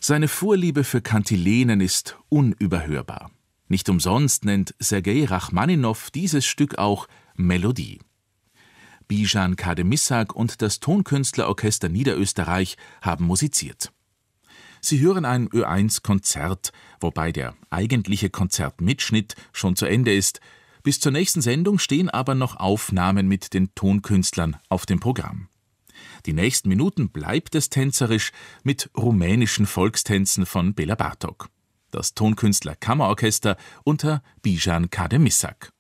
Seine Vorliebe für Kantilenen ist unüberhörbar. Nicht umsonst nennt Sergei Rachmaninow dieses Stück auch Melodie. Bijan Kademisak und das Tonkünstlerorchester Niederösterreich haben musiziert. Sie hören ein Ö1-Konzert, wobei der eigentliche Konzertmitschnitt schon zu Ende ist. Bis zur nächsten Sendung stehen aber noch Aufnahmen mit den Tonkünstlern auf dem Programm. Die nächsten Minuten bleibt es tänzerisch mit rumänischen Volkstänzen von Bela Bartok. Das Tonkünstler Kammerorchester unter Bijan Kademisak.